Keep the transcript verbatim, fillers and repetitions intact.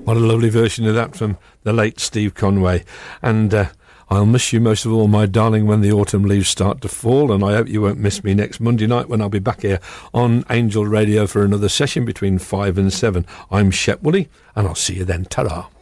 What a lovely version of that from the late Steve Conway. And uh, I'll miss you most of all, my darling, when the autumn leaves start to fall, and I hope you won't miss me next Monday night when I'll be back here on Angel Radio for another session between five and seven. I'm Shep Wooley, and I'll see you then. Ta-ra.